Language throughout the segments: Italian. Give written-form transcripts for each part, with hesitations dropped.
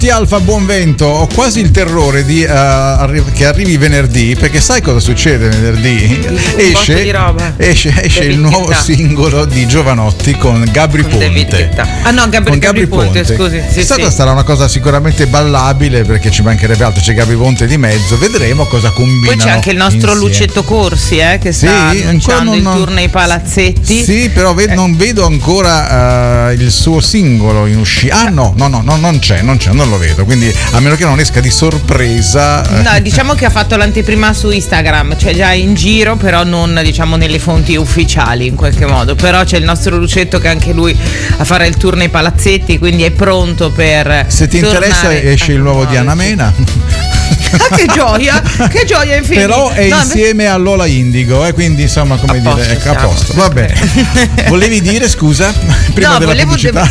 Alfa, buon vento. Ho quasi il terrore di che arrivi venerdì, perché sai cosa succede venerdì? Esce il nuovo singolo di Giovanotti con Gabri Ponte. Gabri Ponte, scusi. Sarà una cosa sicuramente ballabile, perché ci mancherebbe altro, c'è Gabri Ponte di mezzo. Vedremo cosa combinano. Poi c'è anche il nostro insieme. Lucetto Corsi, che sta annunciando il tour nei palazzetti. Sì, però non vedo ancora il suo singolo in uscita. Non c'è, non lo vedo, quindi a meno che non esca di sorpresa. No, diciamo che ha fatto l'anteprima su Instagram, cioè già in giro, però non diciamo nelle fonti ufficiali in qualche modo. Però c'è il nostro Lucetto che anche lui a fare il tour nei palazzetti, quindi è pronto per. Se ti interessa esce il nuovo di Anna Mena. Che gioia infinita. Però è insieme a Lola Indigo, quindi insomma, come dire, a posto. Va bene. Volevi dire, scusa, prima della pubblicità?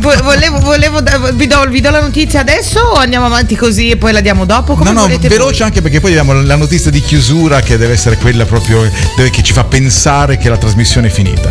Vi do la notizia adesso o andiamo avanti così e poi la diamo dopo? Come veloce voi? Anche perché poi abbiamo la notizia di chiusura, che deve essere quella proprio che ci fa pensare che la trasmissione è finita.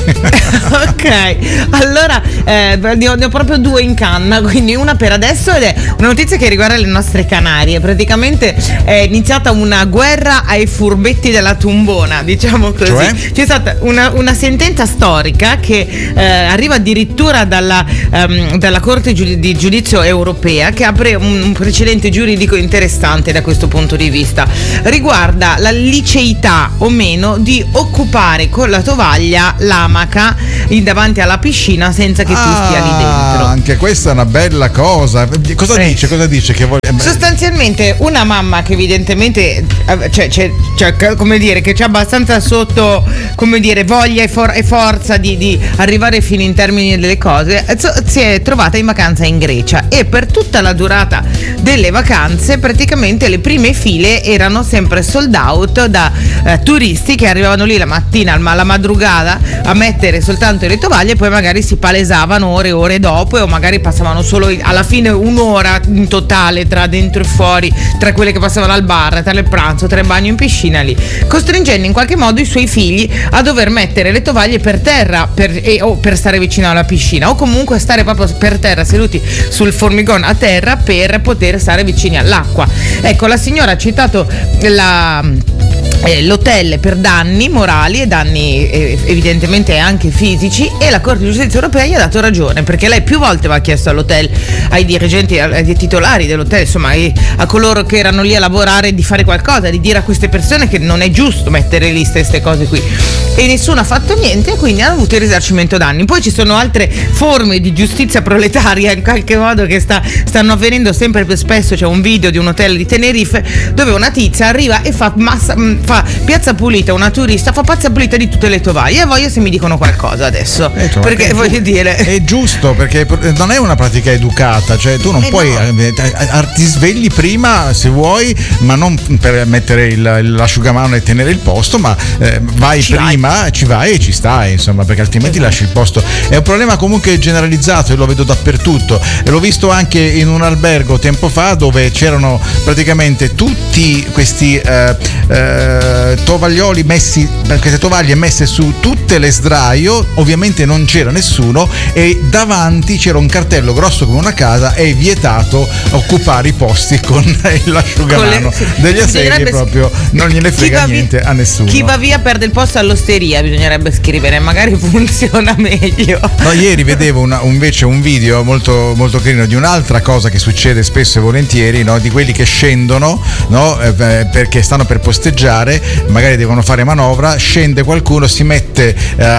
Ok, allora ne ho proprio due in canna, quindi una per adesso ed è una notizia che riguarda le nostre Canarie. Praticamente è iniziata una guerra ai furbetti della Tumbona, diciamo così. Cioè? C'è stata una sentenza storica che arriva addirittura dalla Corte di Giudizio Europea, che apre un precedente giuridico interessante da questo punto di vista. Riguarda la liceità o meno di occupare con la tovaglia l'amaca davanti alla piscina senza che tu stia lì dentro. Anche questa è una bella cosa. Cosa dice? Che sostanzialmente una mamma che evidentemente come dire, che c'ha abbastanza sotto, come dire, voglia e forza di arrivare fino in termini delle cose, si è trovata in vacanza in Grecia e per tutta la durata delle vacanze praticamente le prime file erano sempre sold out da turisti che arrivavano lì la mattina alla madrugada a mettere soltanto le tovaglie e poi magari si palesavano ore e ore dopo, o magari passavano solo alla fine un'ora in totale tra dentro e fuori, tra quelle che passavano al bar, tra il pranzo, tra il bagno in piscina lì, costringendo in qualche modo i suoi figli a dover mettere le tovaglie per terra o per stare vicino alla piscina, o comunque stare proprio per terra seduti sul formigone a terra per poter stare vicini all'acqua. Ecco, la signora ha citato l'hotel per danni morali e danni evidentemente anche fisici, e la Corte di Giustizia Europea gli ha dato ragione, perché lei più volte aveva chiesto all'hotel, ai dirigenti, ai titolari dell'hotel, insomma a coloro che erano lì a lavorare, di fare qualcosa, di dire a queste persone che non è giusto mettere lì queste cose qui, e nessuno ha fatto niente, e quindi hanno avuto il risarcimento danni. Poi ci sono altre forme di giustizia proletaria in qualche modo che stanno avvenendo sempre più spesso. C'è un video di un hotel di Tenerife dove una tizia arriva e fa piazza pulita, una turista fa piazza pulita di tutte le tovaglie, e voglio se mi dicono qualcosa adesso, perché voglio dire, è giusto, perché non è una pratica educata, cioè tu non puoi ti svegli prima se vuoi, ma non per mettere l'asciugamano e tenere il posto, ma ci vai e ci stai, insomma, perché altrimenti lasci il posto. È un problema comunque generalizzato, e lo vedo dappertutto, e l'ho visto anche in un albergo tempo fa, dove c'erano praticamente tutti questi tovaglioli queste tovaglie messe su tutte le sdraio, ovviamente non c'era nessuno, e davanti c'era un cartello grosso come una casa: è vietato occupare i posti con l'asciugamano. Degli assegni proprio non gliene frega niente a nessuno. Chi va via perde il posto all'osteria, bisognerebbe scrivere, magari funziona meglio. No, ieri vedevo invece un video molto, molto carino di un'altra cosa che succede spesso e volentieri, no? Di quelli che scendono, no? Perché stanno per posteggiare, magari devono fare manovra, scende qualcuno, si mette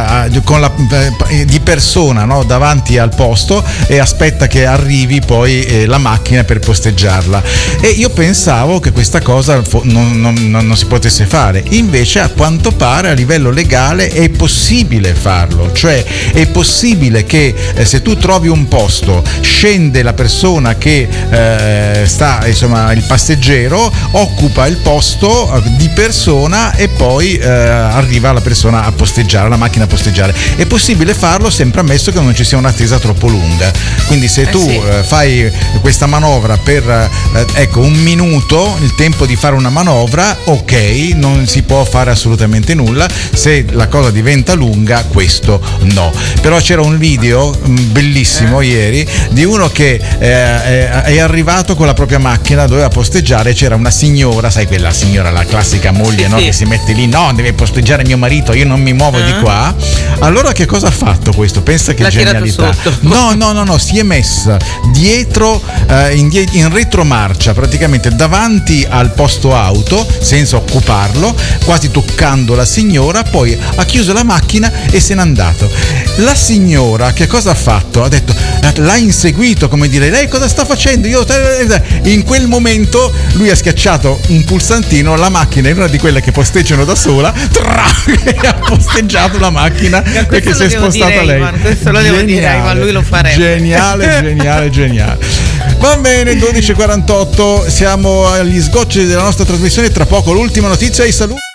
di persona, no? Davanti al posto, e aspetta che arrivi poi la macchina per posteggiarla. E io pensavo che questa cosa non si potesse fare, invece a quanto pare a livello legale è possibile farlo, cioè è possibile che se tu trovi un posto, scende la persona che sta, insomma, il passeggero occupa il posto di persona persona e poi arriva la persona a posteggiare, la macchina a posteggiare. È possibile farlo sempre ammesso che non ci sia un'attesa troppo lunga. Quindi se tu fai questa manovra per ecco, un minuto, il tempo di fare una manovra, ok, non si può fare assolutamente nulla. Se la cosa diventa lunga, questo no. Però c'era un video bellissimo ieri di uno che è arrivato con la propria macchina, doveva posteggiare, c'era una signora, sai quella signora, la classica moglie, no, che si mette lì, no, deve posteggiare mio marito, io non mi muovo di qua. Allora che cosa ha fatto questo? Pensa che genialità. No, si è messa dietro in retromarcia, praticamente davanti al posto auto, senza occuparlo, quasi toccando la signora, poi ha chiuso la macchina e se n'è andato. La signora che cosa ha fatto? Ha detto, l'ha inseguito, come dire, lei cosa sta facendo? In quel momento lui ha schiacciato un pulsantino, la macchina è una di quelle che posteggiano da sola, e ha posteggiato la macchina perché si è spostata lei. Questo lo devo dire, Ivan, lui lo farebbe. Geniale. Va bene, 12:48, siamo agli sgocci della nostra trasmissione, tra poco l'ultima notizia e saluto.